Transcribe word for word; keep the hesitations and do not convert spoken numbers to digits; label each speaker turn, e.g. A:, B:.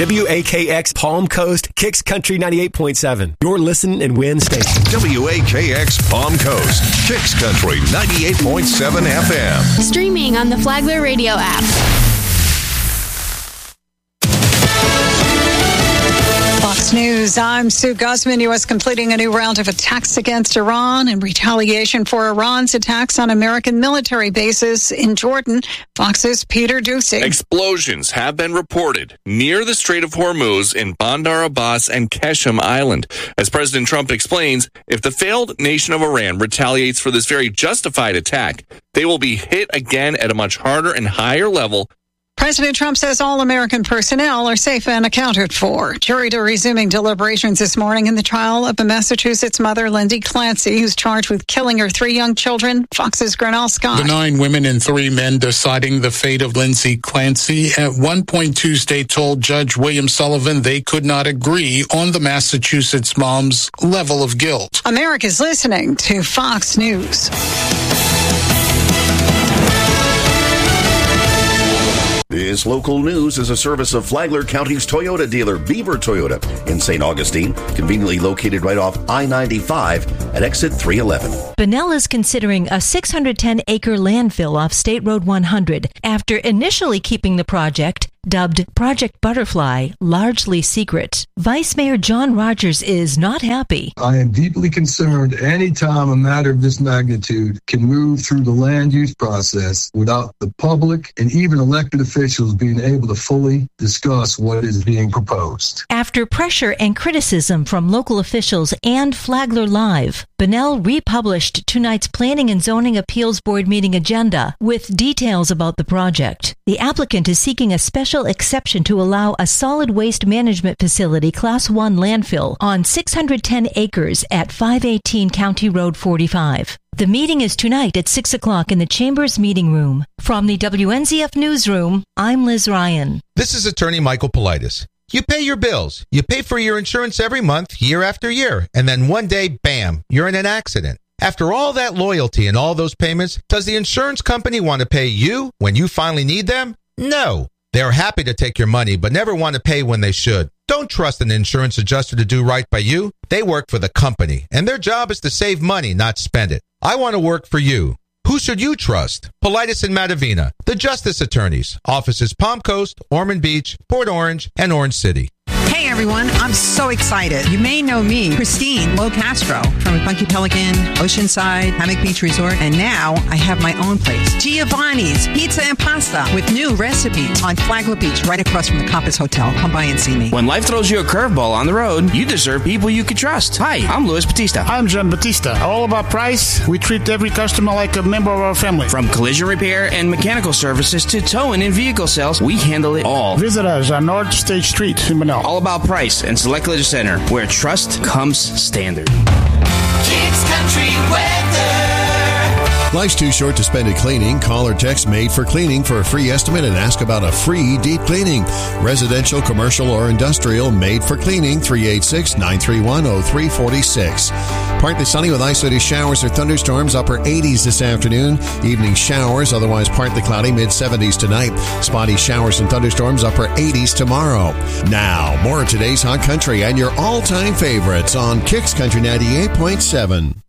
A: W A K X Palm Coast, Kicks Country ninety-eight point seven. Your listen and win station.
B: W A K X Palm Coast, Kicks Country ninety-eight point seven F M.
C: Streaming on the Flagler Radio app.
D: Fox News, I'm Sue Guzman. U S completing a new round of attacks against Iran in retaliation for Iran's attacks on American military bases in Jordan. Fox's Peter Doocy.
E: Explosions have been reported near the Strait of Hormuz in Bandar Abbas and Qeshm Island. As President Trump explains, if the failed nation of Iran retaliates for this very justified attack, they will be hit again at a much harder and higher level.
D: President Trump says all American personnel are safe and accounted for. Jury are resuming deliberations this morning in the trial of a Massachusetts mother, Lindy Clancy, who's charged with killing her three young children. Fox's Grinnell Scott.
F: The nine women and three men deciding the fate of Lindsay Clancy at one point Tuesday told Judge William Sullivan they could not agree on the Massachusetts mom's level of guilt.
D: America's listening to Fox News.
G: This local news is a service of Flagler County's Toyota dealer, Beaver Toyota, in Saint Augustine, conveniently located right off I ninety-five at exit three eleven.
H: Bunnell is considering a six hundred ten acre landfill off State Road one hundred after initially keeping the project, dubbed Project Butterfly, largely secret. Vice Mayor John Rogers is not happy.
I: I am deeply concerned anytime a matter of this magnitude can move through the land use process without the public and even elected officials being able to fully discuss what is being proposed.
H: After pressure and criticism from local officials and Flagler Live, Bunnell republished tonight's Planning and Zoning Appeals Board meeting agenda with details about the project. The applicant is seeking a special exception to allow a solid waste management facility Class one landfill on six hundred ten acres at five eighteen County Road forty-five. The meeting is tonight at six o'clock in the Chambers Meeting Room. From the W N Z F Newsroom, I'm Liz Ryan.
J: This is attorney Michael Politis. You pay your bills. You pay for your insurance every month, year after year. And then one day, bam, you're in an accident. After all that loyalty and all those payments, does the insurance company want to pay you when you finally need them? No. They're happy to take your money, but never want to pay when they should. Don't trust an insurance adjuster to do right by you. They work for the company, and their job is to save money, not spend it. I want to work for you. Who should you trust? Politis and Matavina, the Justice Attorneys. Offices Palm Coast, Ormond Beach, Port Orange, and Orange City.
K: Hey everyone, I'm so excited. You may know me, Christine Locastro, from Funky Pelican, Oceanside, Hammock Beach Resort, and now I have my own place, Giovanni's Pizza and Pasta, with new recipes on Flagler Beach, right across from the Compass Hotel. Come by and see me.
L: When life throws you a curveball on the road, you deserve people you can trust. Hi, I'm Luis Batista.
M: I'm John Batista. All about price. We treat every customer like a member of our family.
L: From collision repair and mechanical services to towing and vehicle sales, we handle it all.
M: Visit us on North State Street in Manila.
L: All about price and Select Leisure Center, where trust comes standard.
N: Kicks Country Weather.
O: Life's too short to spend it cleaning. Call or text Made for Cleaning for a free estimate and ask about a free deep cleaning. Residential, commercial, or industrial, Made for Cleaning, three eight six, nine three one, oh three four six. Partly sunny with isolated showers or thunderstorms, upper eighties this afternoon. Evening showers, otherwise partly cloudy, mid seventies tonight. Spotty showers and thunderstorms, upper eighties tomorrow. Now, more of today's Hot Country and your all-time favorites on Kicks Country ninety-eight point seven.